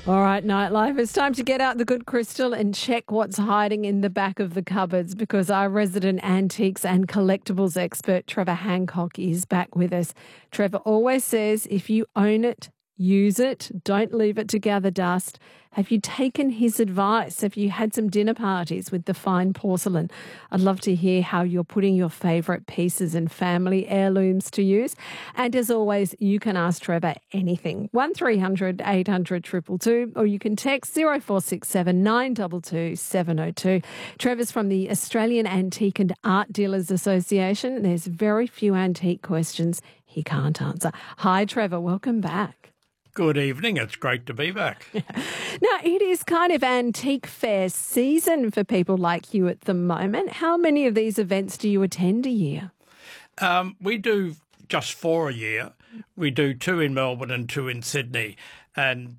All right, Nightlife, it's time to get out the good crystal and check what's hiding in the back of the cupboards because our resident antiques and collectibles expert, Trevor Hancock, is back with us. Trevor always says if you own it, use it, don't leave it to gather dust. Have you taken his advice? Have you had some dinner parties with the fine porcelain? I'd love to hear how you're putting your favourite pieces and family heirlooms to use. And as always, you can ask Trevor anything. 1300 800 222 or you can text 0467 922 702. Trevor's from the Australian Antique and Art Dealers Association. There's very few antique questions he can't answer. Hi, Trevor. Welcome back. Good evening. It's great to be back. Now, it is kind of antique fair season for people like you at the moment. How many of these events do you attend a year? We do just 4 a year. We do 2 in Melbourne and 2 in Sydney. And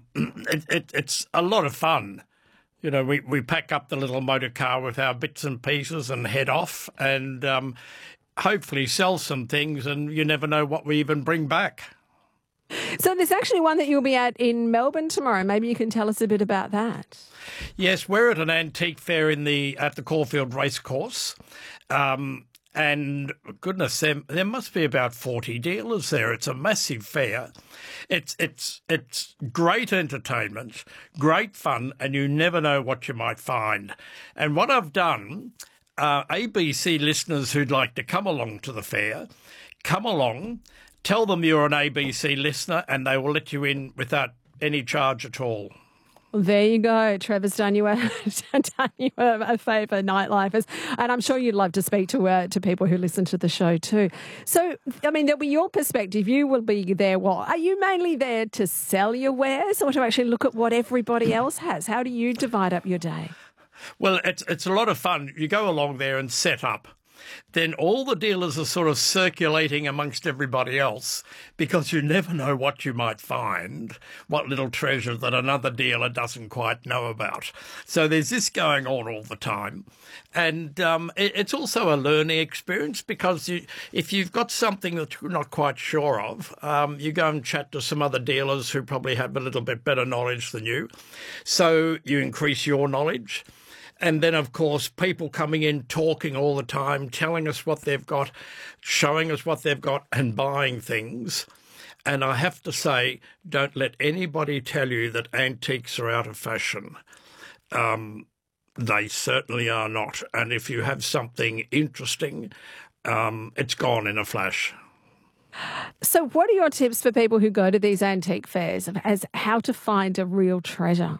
it's a lot of fun. You know, we pack up the little motor car with our bits and pieces and head off and hopefully sell some things, and you never know what we even bring back. So there's actually one that you'll be at in Melbourne tomorrow. Maybe you can tell us a bit about that. Yes, we're at an antique fair at the Caulfield Racecourse. And goodness, there must be about 40 dealers there. It's a massive fair. It's great entertainment, great fun, and you never know what you might find. And what I've done, ABC listeners who'd like to come along to the fair, come along. Tell them you're an ABC listener and they will let you in without any charge at all. Well, there you go. Trevor's done you a favour, Nightlifers. And I'm sure you'd love to speak to people who listen to the show too. So, I mean, there'll be your perspective. You will be there. What are you mainly there to sell your wares or to actually look at what everybody else has? How do you divide up your day? Well, it's a lot of fun. You go along there and set up. Then all the dealers are sort of circulating amongst everybody else because you never know what you might find, what little treasure that another dealer doesn't quite know about. So there's this going on all the time. And it's also a learning experience because if you've got something that you're not quite sure of, you go and chat to some other dealers who probably have a little bit better knowledge than you. So you increase your knowledge. And then, of course, people coming in, talking all the time, telling us what they've got, showing us what they've got and buying things. And I have to say, don't let anybody tell you that antiques are out of fashion. They certainly are not. And if you have something interesting, it's gone in a flash. So what are your tips for people who go to these antique fairs as how to find a real treasure?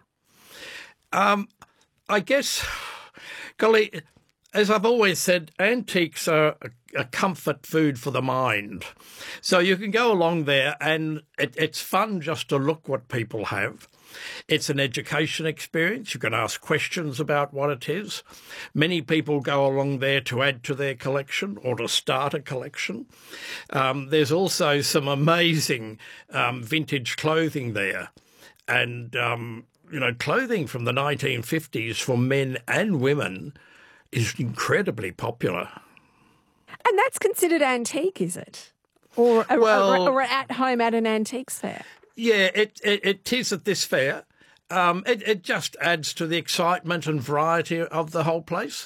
I guess, golly, as I've always said, antiques are a comfort food for the mind. So you can go along there and it's fun just to look what people have. It's an education experience. You can ask questions about what it is. Many people go along there to add to their collection or to start a collection. There's also some amazing vintage clothing there. And you know, clothing from the 1950s for men and women is incredibly popular. And that's considered antique, is it? Or at home at an antiques fair? Yeah, it is at this fair. It just adds to the excitement and variety of the whole place.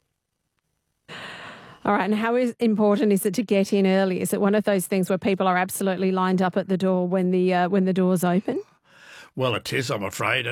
All right, and how important is it to get in early? Is it one of those things where people are absolutely lined up at the door when the doors open? Well, it is, I'm afraid.